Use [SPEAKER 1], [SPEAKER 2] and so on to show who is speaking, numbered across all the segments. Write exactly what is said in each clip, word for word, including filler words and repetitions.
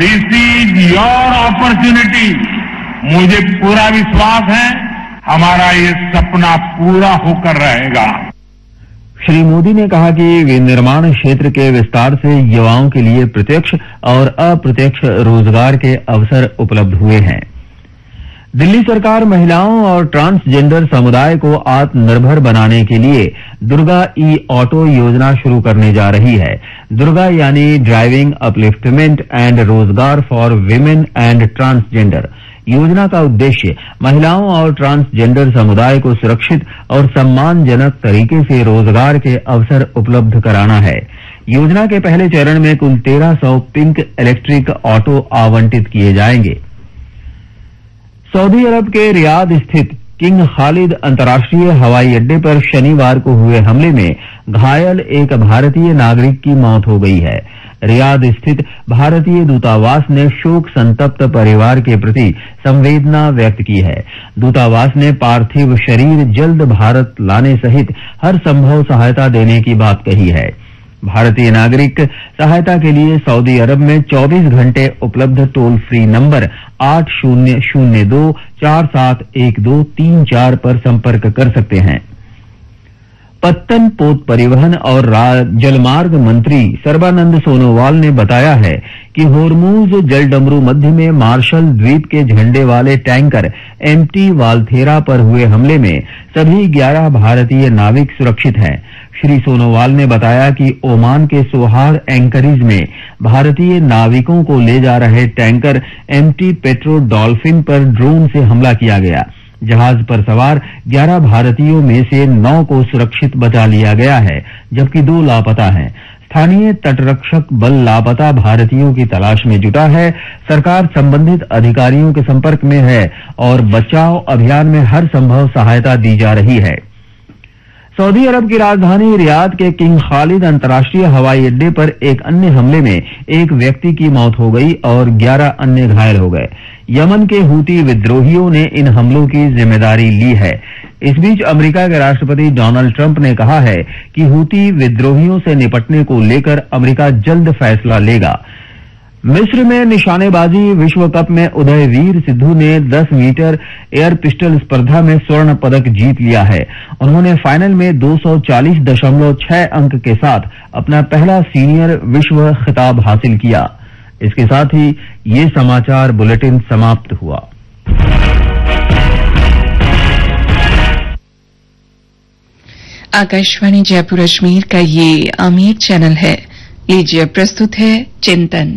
[SPEAKER 1] This is your opportunity. मुझे पूरा विश्वास है हमारा ये सपना पूरा होकर रहेगा।
[SPEAKER 2] श्री मोदी ने कहा कि विनिर्माण क्षेत्र के विस्तार से युवाओं के लिए प्रत्यक्ष और अप्रत्यक्ष रोजगार के अवसर उपलब्ध हुए हैं। दिल्ली सरकार महिलाओं और ट्रांसजेंडर समुदाय को आत्मनिर्भर बनाने के लिए दुर्गा ई ऑटो योजना शुरू करने जा रही है। दुर्गा यानी ड्राइविंग अपलिफ्टमेंट एंड रोजगार फॉर विमेन एंड ट्रांसजेंडर। योजना का उद्देश्य महिलाओं और ट्रांसजेंडर समुदाय को सुरक्षित और सम्मानजनक तरीके से रोजगार के अवसर उपलब्ध कराना है। योजना के पहले चरण में कुल तेरह सौ पिंक इलेक्ट्रिक ऑटो आवंटित किए जाएंगे। सऊदी अरब के रियाद स्थित किंग खालिद अंतर्राष्ट्रीय हवाई अड्डे पर शनिवार को हुए हमले में घायल एक भारतीय नागरिक की मौत हो गई है। रियाद स्थित भारतीय दूतावास ने शोक संतप्त परिवार के प्रति संवेदना व्यक्त की है। दूतावास ने पार्थिव शरीर जल्द भारत लाने सहित हर संभव सहायता देने की बात कही है। भारतीय नागरिक सहायता के लिए सऊदी अरब में चौबीस घंटे उपलब्ध टोल फ्री नंबर आठ शून्य शून्य दो चार सात एक दो तीन चार पर संपर्क कर सकते हैं। पत्तन पोत परिवहन और जलमार्ग मंत्री सर्बानंद सोनोवाल ने बताया है कि होर्मुज जलडमरू मध्य में मार्शल द्वीप के झंडे वाले टैंकर एमटी वालथेरा पर हुए हमले में सभी ग्यारह भारतीय नाविक सुरक्षित हैं। श्री सोनोवाल ने बताया कि ओमान के सोहार एंकरेज में भारतीय नाविकों को ले जा रहे टैंकर एमटी पेट्रो डॉल्फिन पर ड्रोन से हमला किया गया। जहाज पर सवार ग्यारह भारतीयों में से नौ को सुरक्षित बचा लिया गया है, जबकि दो लापता हैं। स्थानीय तटरक्षक बल लापता भारतीयों की तलाश में जुटा है। सरकार संबंधित अधिकारियों के संपर्क में है और बचाव अभियान में हर संभव सहायता दी जा रही है। सऊदी अरब की राजधानी रियाद के किंग खालिद अंतर्राष्ट्रीय हवाई अड्डे पर एक अन्य हमले में एक व्यक्ति की मौत हो गई और ग्यारह अन्य घायल हो गए। यमन के हूती विद्रोहियों ने इन हमलों की जिम्मेदारी ली है। इस बीच अमेरिका के राष्ट्रपति डोनाल्ड ट्रंप ने कहा है कि हूती विद्रोहियों से निपटने को लेकर अमेरिका जल्द फैसला लेगा। मिस्र में निशानेबाजी विश्व कप में उदयवीर सिद्धू ने दस मीटर एयर पिस्टल स्पर्धा में स्वर्ण पदक जीत लिया है। उन्होंने फाइनल में दो सौ चालीस दशमलव छह अंक के साथ अपना पहला सीनियर विश्व खिताब हासिल किया। इसके साथ ही ये समाचार बुलेटिन समाप्त हुआ।
[SPEAKER 3] आकाशवाणी जयपुर अजमेर का ये आमिर चैनल है। लीजिए प्रस्तुत है चिंतन।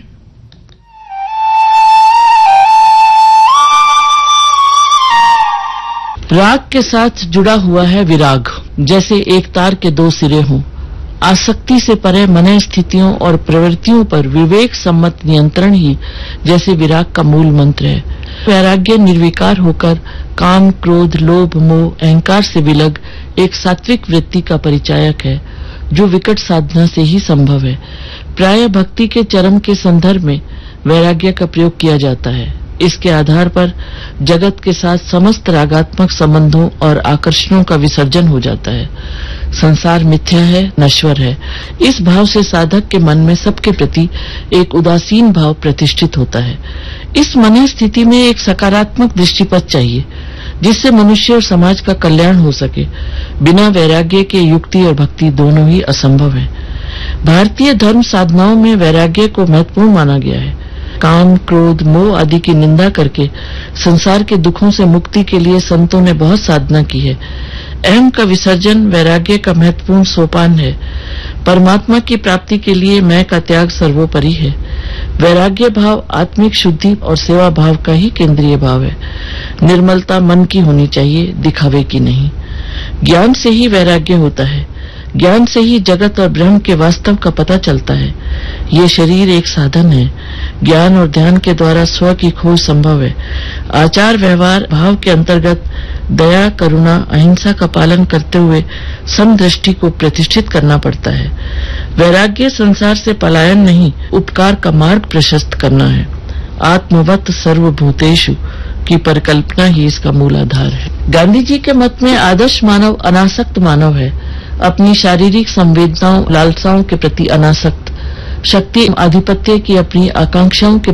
[SPEAKER 4] राग के साथ जुड़ा हुआ है विराग, जैसे एक तार के दो सिरे हों। आसक्ति से परे मनः स्थितियों और प्रवृत्तियों पर विवेक सम्मत नियंत्रण ही जैसे विराग का मूल मंत्र है। वैराग्य निर्विकार होकर काम, क्रोध, लोभ, मोह, अहंकार से विलग एक सात्विक वृत्ति का परिचायक है, जो विकट साधना से ही संभव है। प्राय भक्ति के चरम के संदर्भ में वैराग्य का प्रयोग किया जाता है। इसके आधार पर जगत के साथ समस्त रागात्मक संबंधों और आकर्षणों का विसर्जन हो जाता है। संसार मिथ्या है, नश्वर है। इस भाव से साधक के मन में सबके प्रति एक उदासीन भाव प्रतिष्ठित होता है। इस मन स्थिति में एक सकारात्मक दृष्टिपथ चाहिए, जिससे मनुष्य और समाज का कल्याण हो सके। बिना वैराग्य के युक्ति और भक्ति दोनों ही असंभव है। भारतीय धर्म साधनाओं में वैराग्य को महत्वपूर्ण माना गया है। काम, क्रोध, मोह आदि की निंदा करके संसार के दुखों से मुक्ति के लिए संतों ने बहुत साधना की है। अहम का विसर्जन वैराग्य का महत्वपूर्ण सोपान है। परमात्मा की प्राप्ति के लिए मैं का त्याग सर्वोपरि है। वैराग्य भाव आत्मिक शुद्धि और सेवा भाव का ही केंद्रीय भाव है। निर्मलता मन की होनी चाहिए, दिखावे की नहीं। ज्ञान से ही वैराग्य होता है। ज्ञान से ही जगत और ब्रह्म के वास्तव का पता चलता है। ये शरीर एक साधन है। ज्ञान और ध्यान के द्वारा स्व की खोज संभव है। आचार व्यवहार भाव के अंतर्गत दया, करुणा, अहिंसा का पालन करते हुए समदृष्टि को प्रतिष्ठित करना पड़ता है। वैराग्य संसार से पलायन नहीं, उपकार का मार्ग प्रशस्त करना है। आत्मवत सर्वभूतेषु की परिकल्पना ही इसका मूल आधार है। गांधी जी के मत में आदर्श मानव अनासक्त मानव है। अपनी शारीरिक संवेदनाओं, लालसाओं के प्रति अनासक्त, शक्ति आधिपत्य की अपनी आकांक्षाओं के